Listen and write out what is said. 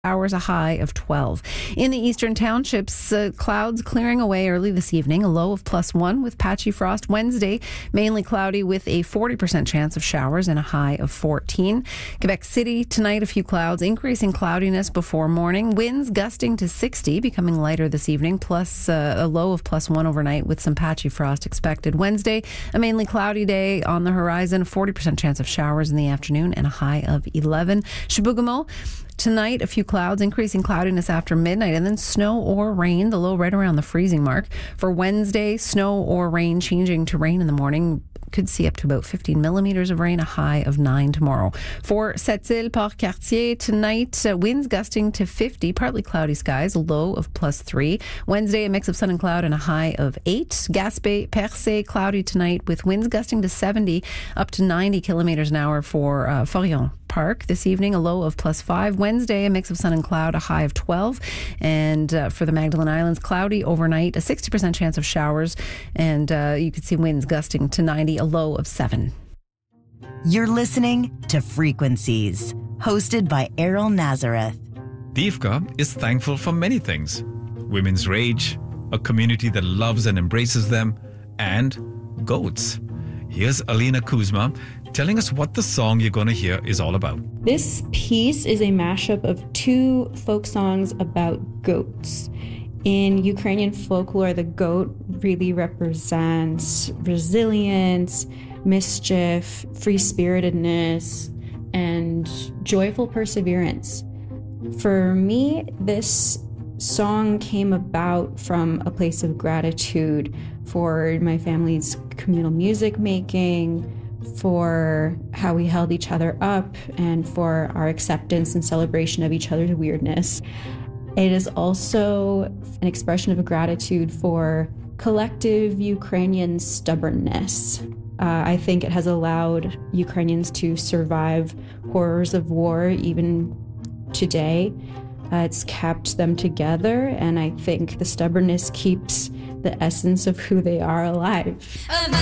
hours, a high of 12. In the eastern townships, clouds clearing away early this evening, a low of +1 with patchy frost. Wednesday, mainly cloudy with a 40% chance of showers and a high of 14. Quebec City, tonight a few clouds, increasing cloudiness before morning. Winds gusting to 60, becoming lighter this evening, plus a low of +1 overnight with some patchy frost expected. Wednesday, a mainly cloudy day on the horizon, 40% chance of showers in the afternoon and a high of 11. Chibougamau, tonight, a few clouds, increasing cloudiness after midnight, and then snow or rain, the low right around the freezing mark. For Wednesday, snow or rain changing to rain in the morning. Could see up to about 15 millimeters of rain, a high of 9 tomorrow. For Sept-Îles, Port-Cartier, tonight, winds gusting to 50, partly cloudy skies, a low of +3. Wednesday, a mix of sun and cloud and a high of 8. Gaspé, Percé, cloudy tonight with winds gusting to 70, up to 90 kilometers an hour for Forillon Park this evening, a low of +5. Wednesday, a mix of sun and cloud, a high of 12. And for the Magdalen Islands, cloudy overnight, a 60% chance of showers, and you could see winds gusting to 90, a low of 7. You're listening to Frequencies, hosted by Errol Nazareth. Divka is thankful for many things: women's rage, a community that loves and embraces them, and goats. Here's Alina Kuzma telling us what the song you're going to hear is all about. This piece is a mashup of two folk songs about goats. In Ukrainian folklore, the goat really represents resilience, mischief, free-spiritedness, and joyful perseverance. For me, this song came about from a place of gratitude for my family's communal music making, for how we held each other up, and for our acceptance and celebration of each other's weirdness. It is also an expression of gratitude for collective Ukrainian stubbornness. I think it has allowed Ukrainians to survive horrors of war even today. It's kept them together, and I think the stubbornness keeps the essence of who they are alive.